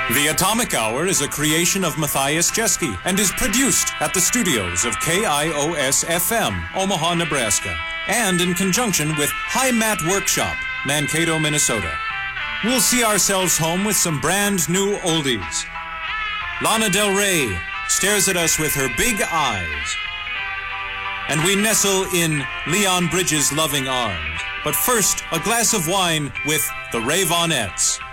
The Atomic Hour is a creation of Matthias Jeske and is produced at the studios of KIOS-FM, Omaha, Nebraska, and in conjunction with High Mat Workshop, Mankato, Minnesota. We'll see ourselves home with some brand new oldies. Lana Del Rey stares at us with her big eyes, and we nestle in Leon Bridges' loving arms. But first, a glass of wine with the Rayvonettes.